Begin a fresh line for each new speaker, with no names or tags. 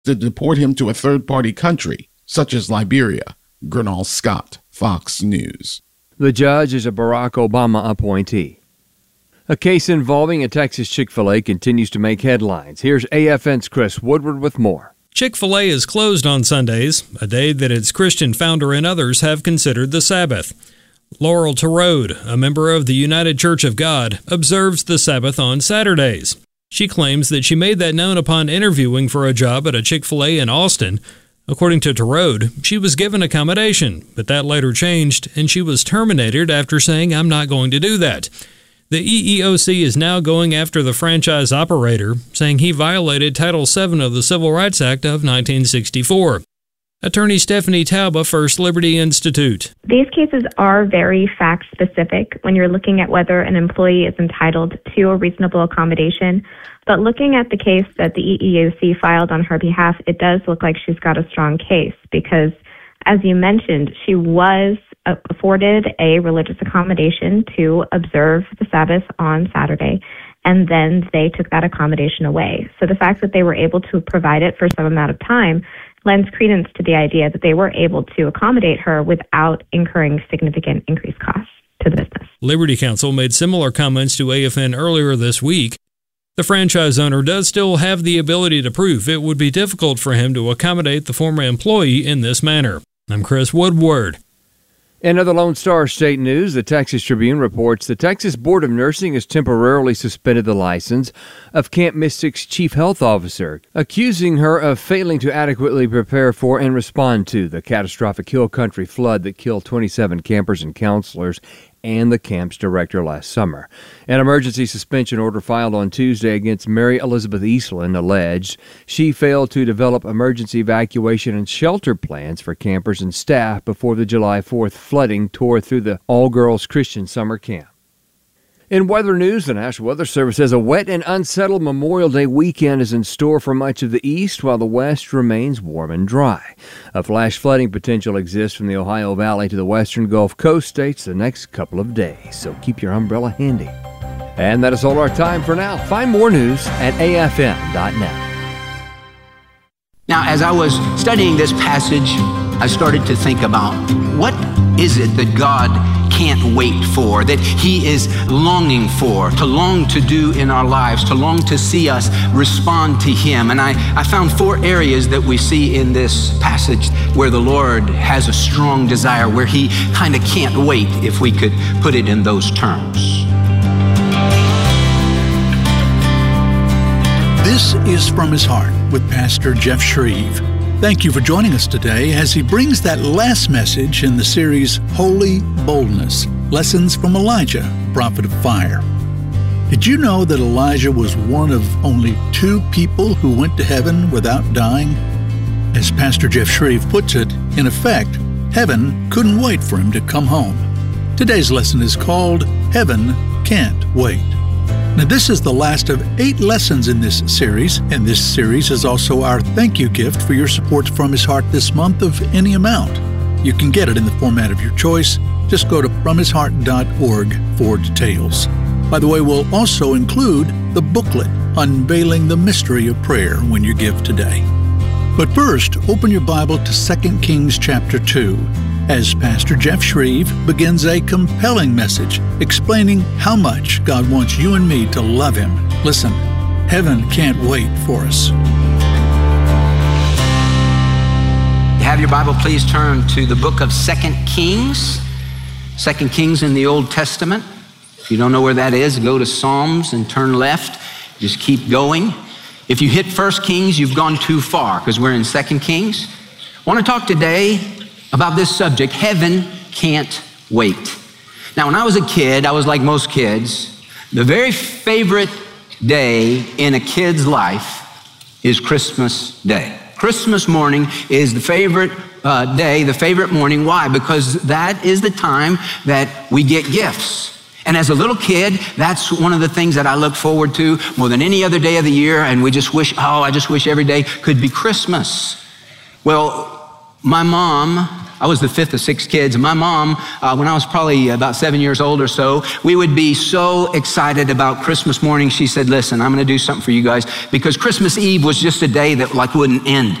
to deport him to a third-party country, such as Liberia. Gernal Scott, Fox News.
The judge is a Barack Obama appointee. A case involving a Texas Chick-fil-A continues to make headlines. Here's AFN's Chris Woodward with more.
Chick-fil-A is closed on Sundays, a day that its Christian founder and others have considered the Sabbath. Laurel Terode, a member of the United Church of God, observes the Sabbath on Saturdays. She claims that she made that known upon interviewing for a job at a Chick-fil-A in Austin. According to Terode, she was given accommodation, but that later changed, and she was terminated after saying, "I'm not going to do that." The EEOC is now going after the franchise operator, saying he violated Title VII of the Civil Rights Act of 1964. Attorney Stephanie Tauba, First Liberty Institute.
These cases are very fact-specific when you're looking at whether an employee is entitled to a reasonable accommodation. But looking at the case that the EEOC filed on her behalf, it does look like she's got a strong case because, as you mentioned, she was afforded a religious accommodation to observe the Sabbath on Saturday, and then they took that accommodation away. So the fact that they were able to provide it for some amount of time lends credence to the idea that they were able to accommodate her without incurring significant increased costs to the business.
Liberty Counsel made similar comments to AFN earlier this week. The franchise owner does still have the ability to prove it would be difficult for him to accommodate the former employee in this manner. I'm Chris Woodward.
In other Lone Star State news, the Texas Tribune reports the Texas Board of Nursing has temporarily suspended the license of Camp Mystic's chief health officer, accusing her of failing to adequately prepare for and respond to the catastrophic Hill Country flood that killed 27 campers and counselors and the camp's director last summer. An emergency suspension order filed on Tuesday against Mary Elizabeth Eastland alleged she failed to develop emergency evacuation and shelter plans for campers and staff before the July 4th flooding tore through the all-girls Christian summer camp. In weather news, the National Weather Service says a wet and unsettled Memorial Day weekend is in store for much of the east, while the west remains warm and dry. A flash flooding potential exists from the Ohio Valley to the western Gulf Coast states the next couple of days, so keep your umbrella handy. And that is all our time for now. Find more news at afn.net.
Now, as I was studying this passage, I started to think about what is it that God can't wait for, that He is longing for, to long to do in our lives, to long to see us respond to Him. And I found 4 areas that we see in this passage where the Lord has a strong desire, where He kind of can't wait, if we could put it in those terms.
This is From His Heart with Pastor Jeff Shreve. Thank you for joining us today as he brings that last message in the series Holy Boldness, Lessons from Elijah, Prophet of Fire. Did you know that Elijah was one of only 2 people who went to heaven without dying? As Pastor Jeff Shreve puts it, in effect, heaven couldn't wait for him to come home. Today's lesson is called Heaven Can't Wait. Now, this is the last of 8 lessons in this series, and this series is also our thank you gift for your support From His Heart this month of any amount. You can get it in the format of your choice. Just go to fromhisheart.org for details. By the way, we'll also include the booklet, Unveiling the Mystery of Prayer, when you give today. But first, open your Bible to 2 Kings chapter 2. As Pastor Jeff Shreve begins a compelling message explaining how much God wants you and me to love Him. Listen, heaven can't wait for us.
Have your Bible, please turn to the book of 2 Kings. 2 Kings in the Old Testament. If you don't know where that is, go to Psalms and turn left. Just keep going. If you hit 1 Kings, you've gone too far because we're in 2 Kings. I want to talk today about this subject, heaven can't wait. Now, when I was a kid, I was like most kids. The very favorite day in a kid's life is Christmas Day. Christmas morning is the favorite day, the favorite morning. Why? Because that is the time that we get gifts. And as a little kid, that's one of the things that I look forward to more than any other day of the year. And we just wish, I just wish every day could be Christmas. Well, my mom I was the fifth of 6 kids. My mom, when I was probably about 7 years old or so, we would be so excited about Christmas morning. She said, listen, I'm going to do something for you guys, because Christmas Eve was just a day that like wouldn't end.